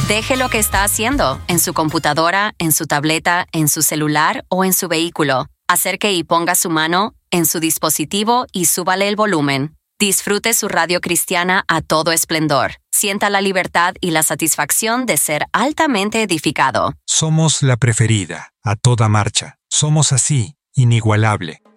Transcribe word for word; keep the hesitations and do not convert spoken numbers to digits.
Deje lo que está haciendo en su computadora, en su tableta, en su celular o en su vehículo. Acerque y ponga su mano en su dispositivo y súbale el volumen. Disfrute su radio cristiana a todo esplendor. Sienta la libertad y la satisfacción de ser altamente edificado. Somos la preferida, a toda marcha. Somos así, inigualable.